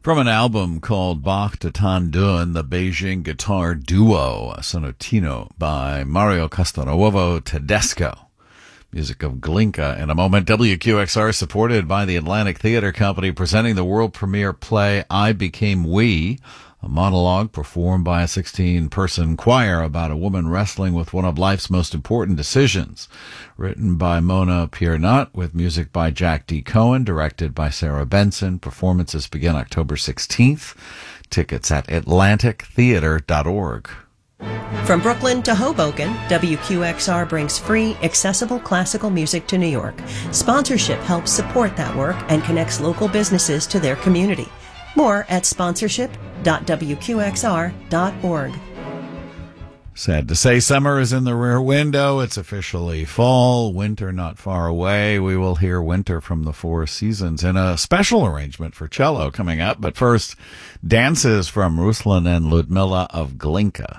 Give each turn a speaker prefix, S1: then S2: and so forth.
S1: From an album called Bach de Tandun, the Beijing Guitar Duo, Sonatino by Mario Castronuovo Tedesco. Music of Glinka in a moment. WQXR, supported by the Atlantic Theater Company, presenting the world premiere play I Became We, a monologue performed by a 16-person choir about a woman wrestling with one of life's most important decisions. Written by Mona Piernat, with music by Jack D. Cohen, directed by Sarah Benson. Performances begin October 16th. Tickets at atlantictheater.org.
S2: From Brooklyn to Hoboken, WQXR brings free, accessible classical music to New York. Sponsorship helps support that work and connects local businesses to their community. More at sponsorship.wqxr.org.
S1: Sad to say, summer is in the rear window. It's officially fall, winter not far away. We will hear Winter from the Four Seasons in a special arrangement for cello coming up. But first, dances from Ruslan and Ludmila of Glinka.